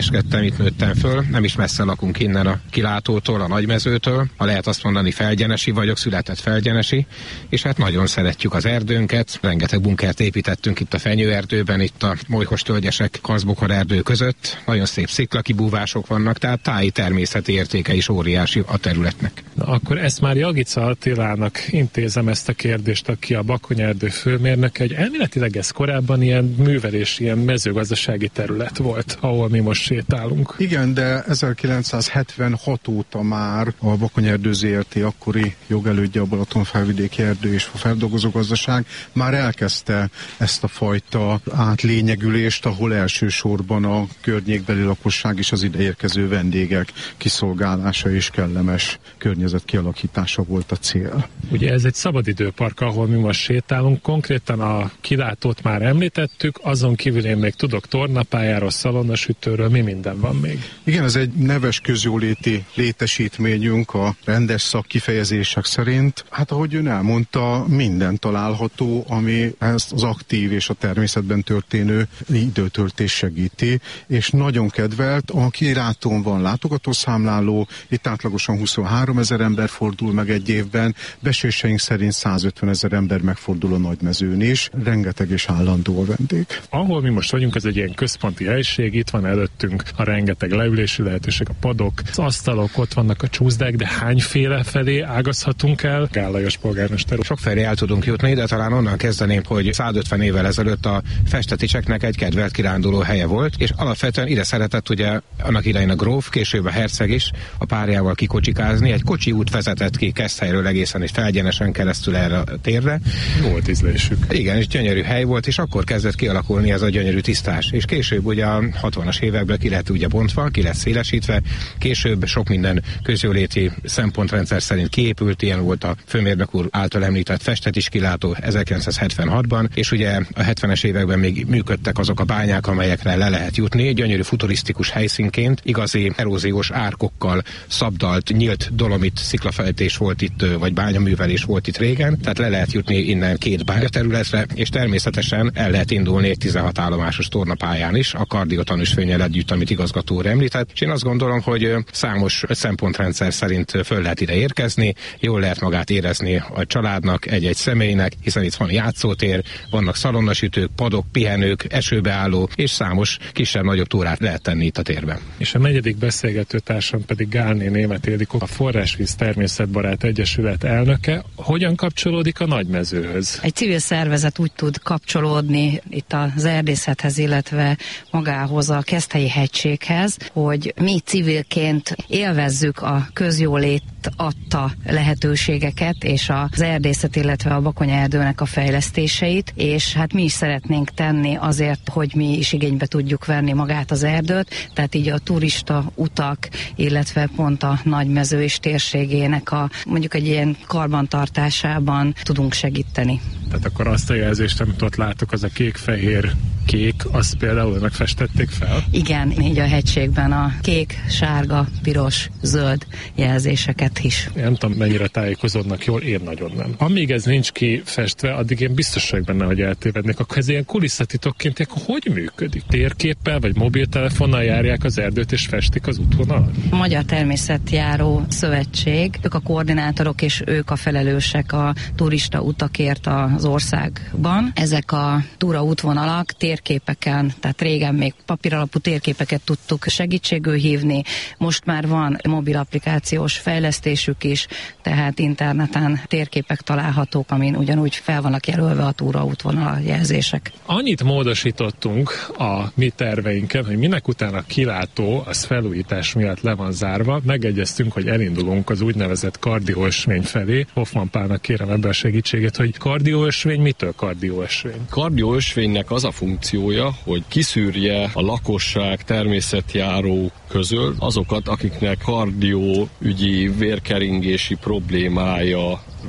Eskedtem, itt nőttem föl, nem is messze lakunk innen a kilátótól, a Nagymezőtől. Ha lehet azt mondani, felgyenesi vagyok, született felgyenesi, és hát nagyon szeretjük az erdőnket. Rengeteg bunkert építettünk itt a fenyőerdőben, itt a molykos-tölgyesek, karszbokor erdő között. Nagyon szép sziklakibúvások vannak, tehát táji természeti értéke is óriási a területnek. Na, akkor ezt már Jagica Attilának intézem ezt a kérdést, aki a Bakonyerdő főmérnöke, hogy elméletileg ez korábban ilyen művelés, ilyen mezőgazdasági terület volt, ahol mi most sétálunk. Igen, de 1976 óta már a Bakonyerdő Zrt. Akkori jogelődje, a Balatonfelvidéki Erdő és Feldolgozó Gazdaság már elkezdte ezt a fajta átlényegülést, ahol elsősorban a környékbeli lakosság és az ideérkező vendégek kiszolgálása és kellemes környezet kialakítása volt a cél. Ugye ez egy szabadidőpark, ahol mi most sétálunk, konkrétan a kilátót már említettük, azon kívül én még tudok tornapályáról, szalonnasütőről, mi minden van még? Igen, ez egy neves közjóléti létesítményünk a rendes szakkifejezések szerint. Hát ahogy ön elmondta, minden található, ami ezt az aktív és a természetben történő időtöltés segíti, és nagyon kedvelt, a kilátón van látogatószámláló, itt átlagosan 23 000 ember fordul meg egy évben, beséseink szerint 150 000 ember megfordul a Nagymezőn is, rengeteg és állandó a vendég. Ahol mi most vagyunk, ez egy ilyen központi helység, itt van előttünk a rengeteg leülési lehetőség, a padok, az asztalok, ott vannak a csúszdák, de hányféle felé ágazhatunk el? Gál Lajos polgármester. Sok felé el tudunk jutni, de talán onnan kezdeném, hogy 150 évvel ezelőtt a Festeticseknek egy kedvelt kiránduló helye volt, és alapvetően ide szeretett ugye annak idején a gróf, később a herceg is a párjával kikocsikázni. Egy kocsi út vezetett ki Keszthelyről egészen és Felgyenesen keresztül erre a térre. Volt ízlésük. Igen, és gyönyörű hely volt, és akkor kezdett kialakulni ez a gyönyörű tisztás. És később ugye a 60-as években ki lett ugye bontva, ki lett szélesítve, később sok minden közjóléti szempontrendszer szerint kiépült, ilyen volt a főmérnök úr által említett Festetic kilátó 1976-ban, és ugye a 70-es években még működtek azok a bányák, amelyekre le lehet jutni, gyönyörű futurisztikus helyszínként, igazi eróziós árkokkal szabdalt, nyílt dolomit sziklafejtés volt itt, vagy bányaművelés volt itt régen, tehát le lehet jutni innen két bányaterületre, és természetesen el lehet indulni egy 16 állomásos tornapályán is, a kardiotanúsvényel együtt, amit igazgató úr említett, és én azt gondolom, hogy számos szempontrendszer szerint föl lehet ide érkezni, jól lehet magát érezni a családnak, egy-egy személynek, hiszen itt van játszótér, vannak szalonnasütők, padok, pihenők, esőbeálló, és számos kisebb-nagyobb túrát lehet tenni itt a térben. És a negyedik beszélgetőtársam pedig Gálné Németh Ildikó, a Forrásvíz Természetbarát Egyesület elnöke. Hogyan kapcsolódik a Nagymezőhöz? Egy civil szervezet úgy tud kapcsolódni itt az erdészethez, illetve magához a Keszthelyi hegységhez, hogy mi civilként élvezzük a közjólét adta lehetőségeket és az erdészet, illetve a Bakonyerdőnek a fejlesztéseit, és hát mi is szeretnénk tenni azért, hogy mi is igénybe tudjuk venni magát az erdőt, tehát így a turista utak, illetve pont a Nagymező és térségének a mondjuk egy ilyen karbantartásában tudunk segíteni. Tehát akkor azt a jelzést, amit ott látok, az a kék, azt például megfestették fel? Igen, így a hegységben a kék, sárga, piros, zöld jelzéseket is. Én nem tudom, mennyire tájékozódnak jól, én nagyon nem. Amíg ez nincs kifestve, addig én biztos vagyok benne, hogy eltévednék. Akkor ez ilyen kulisszatitokként, akkor hogy működik? Térképpel vagy mobiltelefonnal járják az erdőt és festik az útvonalat? A Magyar Természetjáró Szövetség, ők a koordinátorok és ők a felelősek a turista utakért az országban. Ezek a túraútvonalak térképeken, tehát régen még papíralapú térképeket tudtuk segítségül hívni, most már van mobil applikációs fejlesztésük is, tehát interneten térképek találhatók, amin ugyanúgy fel vannak jelölve a túraútvonal jelzések. Annyit módosítottunk a mi terveinken, hogy minek után a kilátó az felújítás miatt le van zárva, megegyeztünk, hogy elindulunk az úgynevezett kardióösvény felé. Hoffman Pálnak kérem ebbe a segítségét, hogy kardióösvény, mitől kardióösvény? Kardióösvénynek az a funkciója, hogy kiszűrje a lakosság természetjáró közül azokat, akiknek kardióügyi vérkeringési problémája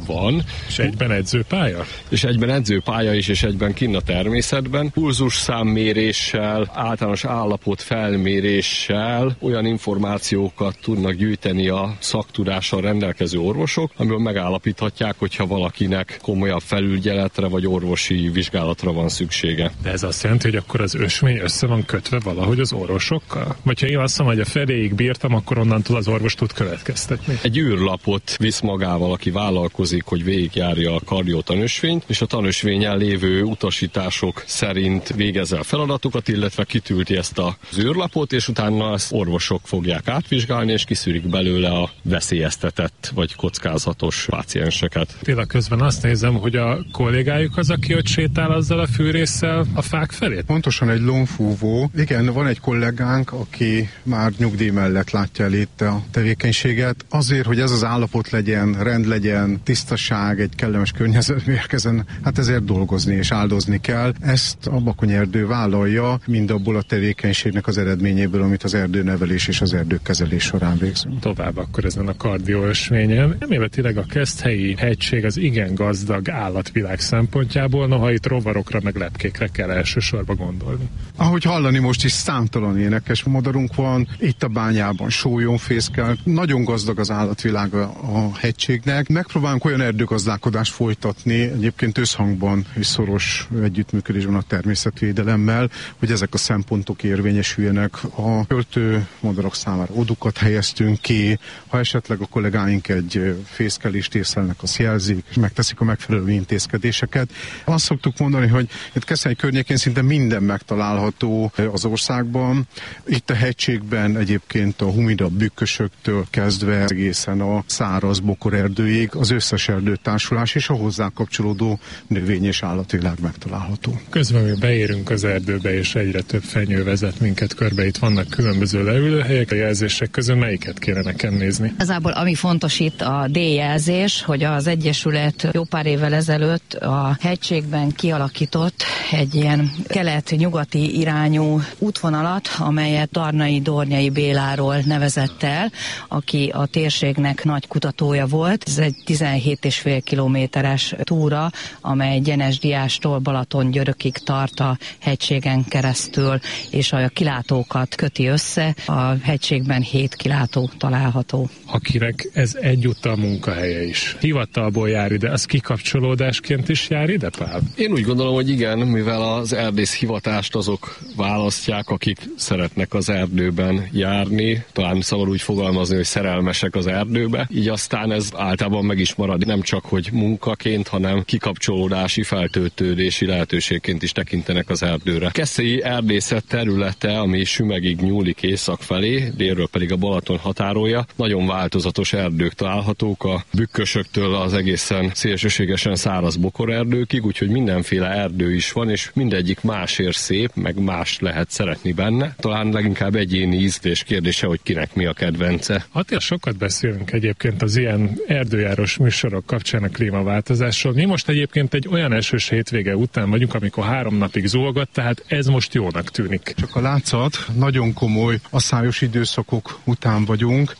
van. És egyben edzőpálya? És egyben edzőpálya is, és egyben kinn a természetben. Pulzusszámméréssel, általános állapot felméréssel olyan információkat tudnak gyűjteni a szaktudással rendelkező orvosok, amiből megállapíthatják, hogyha valakinek komolyabb felügyeletre vagy orvosi vizsgálatra van szüksége. De ez azt jelenti, hogy akkor az ösvény össze van kötve valahogy az orvosokkal? Vagy ha én azt mondom, hogy a feléig bírtam, akkor onnantól az orvos tud következtetni? Egy űrlapot visz magával, aki vállalkozik, hogy végigjárja a kardiótanösvényt, és a tanösvényen lévő utasítások szerint végezze a feladatokat, illetve kitülti ezt az űrlapot, és utána ezt orvosok fogják átvizsgálni, és kiszűrik belőle a veszélyeztetett vagy kockázatos pácienseket. Tényleg közben azt nézem, hogy a kollégájuk az, aki ott sétál azzal a fűrésszel a fák felé? Pontosan egy lomfúvó. Igen, van egy kollégánk, aki már nyugdíj mellett látja el itt a tevékenységet. Azért, hogy ez az állapot legyen, rend legyen, tisztaság, egy kellemes környezetbe érkezzen, hát ezért dolgozni és áldozni kell. Ezt a Bakonyerdő vállalja, mind abból a tevékenységnek az eredményéből, amit az erdőnevelés és az erdőkezelés során végzünk. Tovább akkor ezen a kardióösvényen. Elméletileg a Keszthelyi hegység az igen gazdag állatvilág szempontjából, noha itt rovarokra meg lepkékre kell elsősorban gondolni. Ahogy hallani, most is számtalan énekes madarunk van, itt a bányában sólyomfészkel, nagyon gazdag az állatvilág a hegységnek. Megpróbálunk olyan erdőgazdálkodást folytatni, egyébként összhangban és szoros együttműködésben a természetvédelemmel, hogy ezek a szempontok érvényesüljenek. A költő madarak számára odukat helyeztünk ki, ha esetleg a kollégáink egy fészkelést észlelnek, azt jelzik, megteszik a megfelelő intézkedéseket. Azt szoktuk mondani, hogy itt Keszthely környékén szinte minden megtalálható az országban. Itt a hegységben egyébként a humida bükkösöktől kezdve egészen a száraz bokorerdőig az összes erdőtársulás és a hozzá kapcsolódó növény- és állatvilág megtalálható. Közben mi beérünk az erdőbe, és egyre több fenyő vezet minket körbe. Itt vannak különböző leülőhelyek, a jelzések közül melyiket kéne nekem nézni? Igazából ami fontos itt a D-jelzés, hogy az Egyesület jó pár évvel ezelőtt a hegységben kialakított egy ilyen kelet-nyugati irányú útvonalat, amelyet Darnai Dornyai Béláról nevezett el, aki a térségnek nagy kutatója volt. Ez egy 17,5 kilométeres túra, amely Gyenesdiástól Balatongyörökig tart a hegységen keresztül, és a kilátókat köti össze. A hegységben 7 kilátó található. Akinek ez egyúttal munkahelye is. Hivatalból jár ide, az kikapcsolódásként is jár ide, Pál? Én úgy gondolom, hogy igen, mivel az erdész hivatást azok választják, akik szeretnek az erdőben járni, talán szabad úgy fogalmazni, hogy szerelmesek az erdőbe, így aztán ez általában meg is marad, nem csak hogy munkaként, hanem kikapcsolódási, feltöltődési lehetőségként is tekintenek az erdőre. Keszthelyi erdészet területe, ami Sümegig nyúlik észak felé, délről pedig a Balaton határolja, nagyon változatos erdők találhatók, a bükkösöktől az egészen szélsőségesen száraz bokorerdőkig, úgyhogy mindenféle erdő is van, és mindegyik másért szép, meg más lehet szeretni benne. Talán leginkább egyéni ízlés kérdése, hogy kinek mi a kedvence. Attila, sokat beszélünk egyébként az ilyen erdőjárós műsorok kapcsán a klímaváltozásról. Mi most egyébként egy olyan esős hétvége után vagyunk, amikor 3 napig zúgott, tehát ez most jónak tűnik. Csak a látszat, nagyon komoly asszályos időszakok után vagyunk.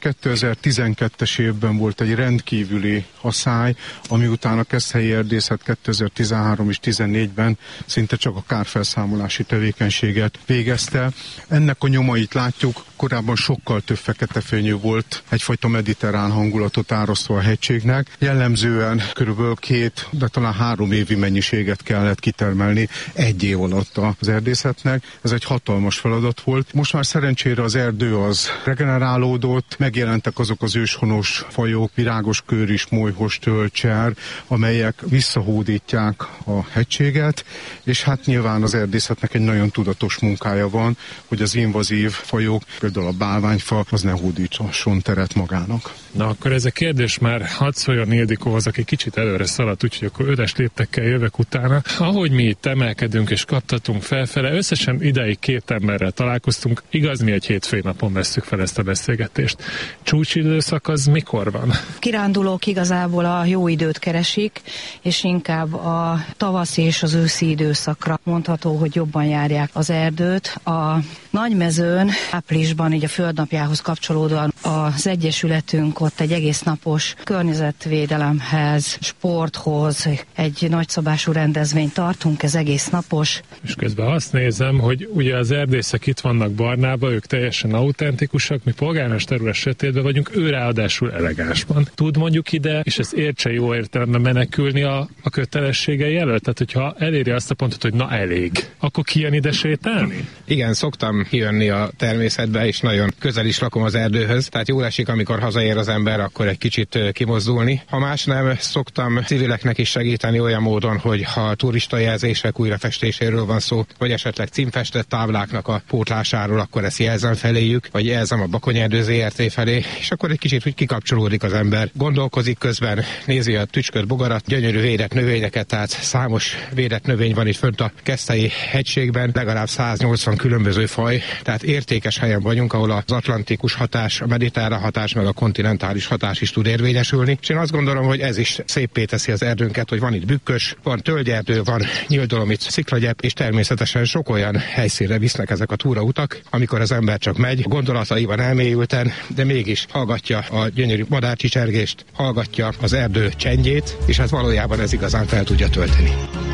2012-es évben volt egy rendkívüli asszály, ami után a keszthelyi erdészet 2013 és 2014-ben szinte csak a kárfelszámolási tevékenységet végezte. Ennek a nyomait látjuk, korábban sokkal több feketefenyő volt, egyfajta mediterrán hangulatot árasztva a hegységnek. Jellemzően körülbelül 2, de talán 3 évi mennyiséget kellett kitermelni egy év alatt az erdészetnek. Ez egy hatalmas feladat volt. Most már szerencsére az erdő az regenerálódott, megjelentek azok az őshonos fajok, virágos kőris, molyhos, tölcser, amelyek visszahódítják a hegységet, és hát nyilván az erdészetnek egy nagyon tudatos munkája van, hogy az invazív fajok, például a bálványfa, az ne hódítson teret magának. Na akkor ez a kérdés már hadd szóljon Ildikóhoz, aki kicsit előre szaladt, úgyhogy akkor ödes léptekkel jövök utána. Ahogy mi itt emelkedünk és kaptatunk felfele, összesen ideig 2 emberrel találkoztunk, igaz, mi egy hétfői napon vesszük fel ezt a beszélgetést. Csúcsidőszak az mikor van? Kirándulók igazából a jó időt keresik, és inkább a tavasz és az őszi időszakra mondható, hogy jobban járják az erdőt. A Nagymezőn április áprilisban, így a Földnapjához kapcsolódóan az Egyesületünk ott egy egész napos környezetvédelemhez, sporthoz egy nagyszabású rendezvényt tartunk, ez egész napos. És közben azt nézem, hogy ugye az erdészek itt vannak barnába, ők teljesen autentikusak, mi polgármester úr sötétben vagyunk, ő ráadásul elegánsban. Tud mondjuk ide, és ez értse jó értelemben menekülni a kötelességei előtt? Tehát, hogyha eléri azt a pontot, hogy na elég, akkor kijön ide sétálni? Igen, szoktam kijönni a természetbe, és nagyon közel is lakom az erdőhöz, tehát jól esik, amikor hazaér az ember, akkor egy kicsit kimozdulni. Ha más nem, szoktam civileknek is segíteni olyan módon, hogy ha turista jelzések újrafestéséről van szó, vagy esetleg címfestett tábláknak a pótlásáról, akkor ezt jelzem feléjük, vagy jelzem a Bakonyerdő ZRT felé, és akkor egy kicsit úgy kikapcsolódik az ember. Gondolkozik közben, nézi a tücsköt, bogarat, gyönyörű védett növényeket, tehát számos védett növény van itt fönt a Keszthelyi hegységben, legalább 180 különböző faj, tehát értékes helyen vagyunk, ahol az atlantikus hatás, a mediterrán hatás, meg a kontinentális hatás is tud érvényesülni. És én azt gondolom, hogy ez is széppé teszi az erdőnket, hogy van itt bükkös, van tölgyerdő, van nyíldolomit, sziklagyep, és természetesen sok olyan helyszínre visznek ezek a túrautak, amikor az ember csak megy, gondolataiban elmélyülten, de mégis hallgatja a gyönyörű madárcsicsergést, hallgatja az erdő csendjét, és hát valójában ez igazán fel tudja tölteni.